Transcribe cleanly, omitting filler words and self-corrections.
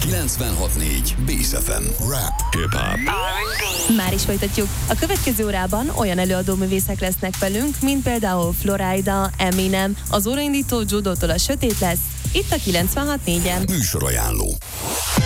96.4 Bész FM. Rap, hip-hop. Már is folytatjuk. A következő órában olyan előadóművészek lesznek velünk, mint például Florida, Eminem, az óraindító Judótól a Sötét lesz, itt a 96.4-en. Műsorajánló.